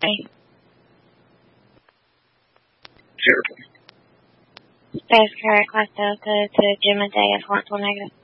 That is correct. Class Delta to Gemma Day is harmful negative.